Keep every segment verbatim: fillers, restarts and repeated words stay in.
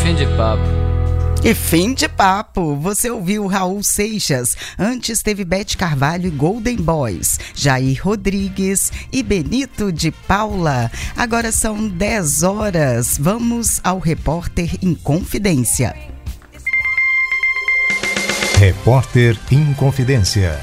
fim de papo. E fim de papo, você ouviu Raul Seixas, antes teve Beth Carvalho e Golden Boys, Jair Rodrigues e Benito de Paula. Agora são dez horas, vamos ao Repórter em Confidência. Repórter em Confidência.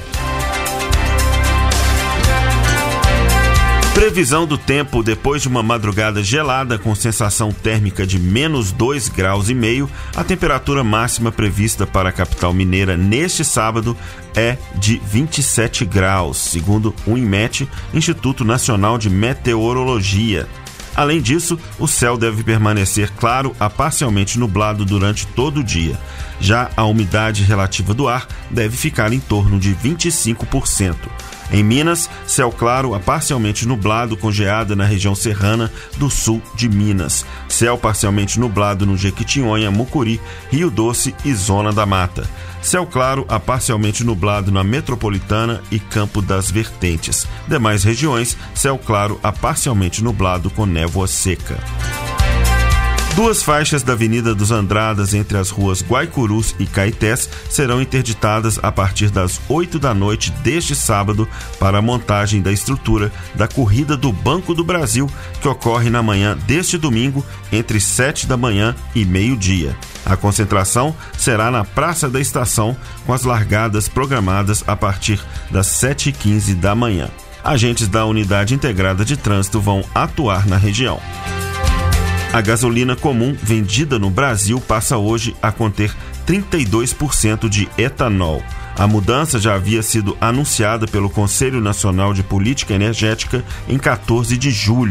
Previsão do tempo depois de uma madrugada gelada com sensação térmica de menos dois graus e meio, a temperatura máxima prevista para a capital mineira neste sábado é de vinte e sete graus, segundo o INMET, Instituto Nacional de Meteorologia. Além disso, o céu deve permanecer claro a parcialmente nublado durante todo o dia. Já a umidade relativa do ar deve ficar em torno de vinte e cinco por cento. Em Minas, céu claro a parcialmente nublado com geada na região serrana do sul de Minas. Céu parcialmente nublado no Jequitinhonha, Mucuri, Rio Doce e Zona da Mata. Céu claro a parcialmente nublado na Metropolitana e Campo das Vertentes. Demais regiões, céu claro a parcialmente nublado com névoa seca. Duas faixas da Avenida dos Andradas entre as ruas Guaicurus e Caetés serão interditadas a partir das oito da noite deste sábado para a montagem da estrutura da Corrida do Banco do Brasil, que ocorre na manhã deste domingo entre sete da manhã e meio-dia. A concentração será na Praça da Estação, com as largadas programadas a partir das sete e quinze da manhã. Agentes da Unidade Integrada de Trânsito vão atuar na região. A gasolina comum vendida no Brasil passa hoje a conter trinta e dois por cento de etanol. A mudança já havia sido anunciada pelo Conselho Nacional de Política Energética em quatorze de julho.